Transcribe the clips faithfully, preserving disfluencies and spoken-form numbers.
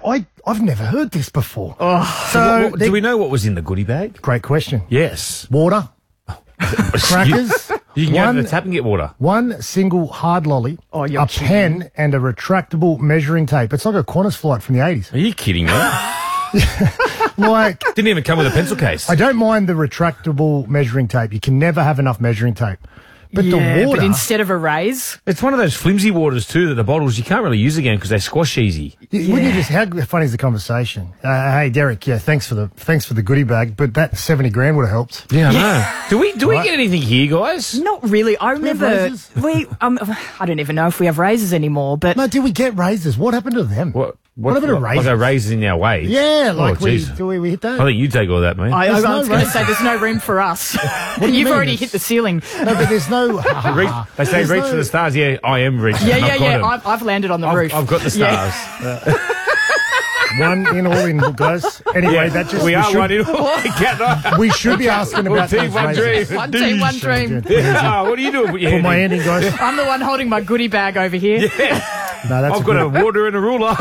I, I've never heard this before. Oh. So, what, what, do we know what was in the goodie bag? Great question. Yes. Water, crackers. You can one, go to the tap and get water. One single hard lolly, Oh, you're a kidding. pen, and a retractable measuring tape. It's like a Qantas flight from the eighties. Are you kidding me? Like, Didn't even come with a pencil case. I don't mind the retractable measuring tape. You can never have enough measuring tape. But yeah, the water... but instead of a raise, It's one of those flimsy waters too that the bottles you can't really use again because they squash easy. Y- Wouldn't you just? How funny is the conversation? Uh, hey, Derek. Yeah, thanks for the thanks for the goodie bag, but that seventy grand would have helped. Yeah, I know. Do we do we Right. get anything here, guys? not really. I we have remember raises? we. Um, I don't even know if we have raises anymore. But No, did we get raises? What happened to them? What? What happened to Like raises? a raise in our wage? Yeah, like oh, we, jeez. do we, we hit that? I think you take all that, mate. I, I, There's I no was going to raise. say there's no room for us. do you You've mean? already It's- hit the ceiling. No, but there's no. Reach, they say There's reach no- for the stars. Yeah, I am reaching. Yeah, I've yeah, got yeah. 'em. I've, I've landed on the I've, roof. I've got the Yeah. stars. One in all in, guys. Anyway, Yeah, that just we are should, one in all. Cat we should be asking One about team, those one raises. dream. One team, one dream. Yeah, what are you doing? Put your Put hand my in. hand in, guys. I'm the one holding my goodie bag over here. No, that's I've got a water and a ruler.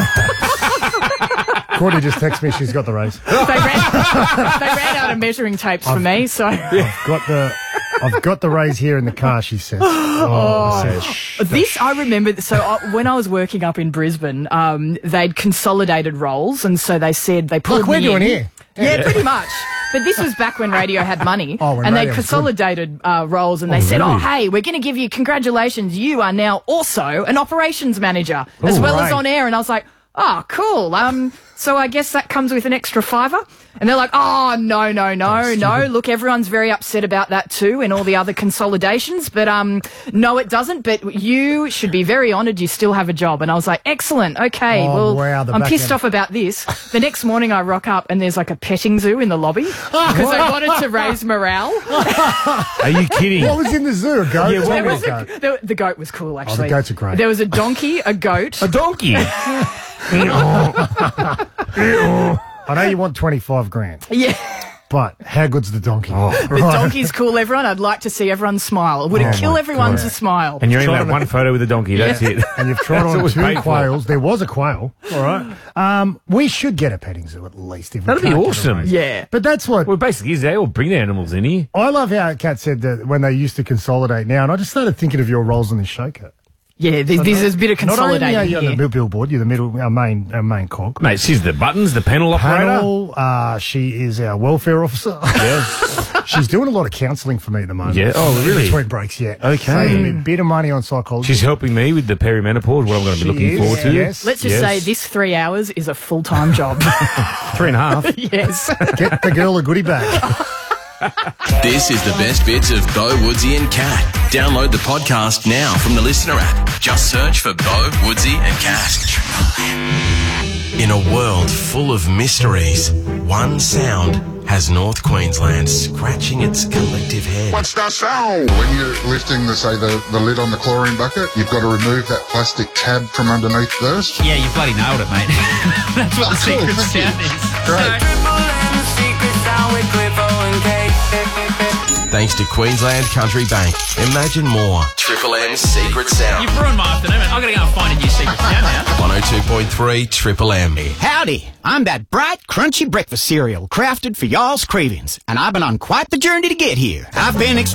Courtney just texted me she's got the raise. They ran, they ran out of measuring tapes for me, so I've got the I've got the raise here in the car, she says. Oh, says, shh. this I remember. So I, when I was working up in Brisbane, um, they'd consolidated roles, and so they said they pulled Like we're me doing in. here. Yeah, pretty much. But this was back when radio had money, Oh, when and they radio was good. consolidated uh, roles, and they Oh, said, really? "Oh, hey, we're going to give you congratulations. You are now also an operations manager as Oh, well as right. on air." And I was like, "Oh, cool. Um, so I guess that comes with an extra fiver." And they're like, "Oh, no, no, no, no. Look, everyone's very upset about that too, and all the other consolidations. But um, no, it doesn't. But you should be very honoured. You still have a job." And I was like, "Excellent. Okay. Oh, well, wow, the I'm back pissed end. off about this." The next morning, I rock up and there's like a petting zoo in the lobby because they wanted to raise morale. Are you kidding? What was in the zoo? A goat? Yeah, what There Tell me was a a, goat. the, the goat was cool, actually. goats are great. There was a donkey, a goat. A donkey. I know you want twenty-five grand, Yeah, but how good's the donkey? the donkey's cool, everyone. I'd like to see everyone smile. Would it Oh kill my everyone God. to smile? And you're in Trying that to- one photo with a donkey. That's Yeah. it. And you've tried That's on what was two paid for. quails. There was a quail. All right. Um, we should get a petting zoo at least. If we That'd be can't get a awesome. raise. Yeah. But that's what Well, basically, is they all bring their animals in here. I love how Kat said that when they used to consolidate now, and I just started thinking of your roles on this show, Kat. Yeah, there's, there's a bit of Not only are consolidating you on the here. bill- billboard, you're the middle, our main, our main cog. Mate, she's the buttons, the panel operator. Panel, uh, she is our welfare officer. Yeah. She's doing a lot of counselling for me at the moment. Yeah. Oh, really? Between breaks, yeah. Okay. Saving me a bit of money on psychology. She's helping me with the perimenopause, what I'm going to be She looking is, forward to. yes. Let's just Yes. say this three hours is a full-time job. Three and a half. Yes. Get the girl a goodie bag. This is the best bits of Bo, Woodsy and Cat. Download the podcast now from the Listener app. Just search for Bo, Woodsy and Cat. In a world full of mysteries, one sound has North Queensland scratching its collective head. What's that sound? When you're lifting, the, say, the, the lid on the chlorine bucket, you've got to remove that plastic tab from underneath first. Yeah, you bloody nailed it, mate. That's what the Cool, secret thank you. sound is. Great. Thanks to Queensland Country Bank. Imagine more. Triple M's Secret Sound. You've ruined my afternoon, mate. I've got to go and find a new secret sound now. one oh two point three Triple M. Howdy, I'm that bright, crunchy breakfast cereal crafted for y'all's cravings, and I've been on quite the journey to get here. I've been exp-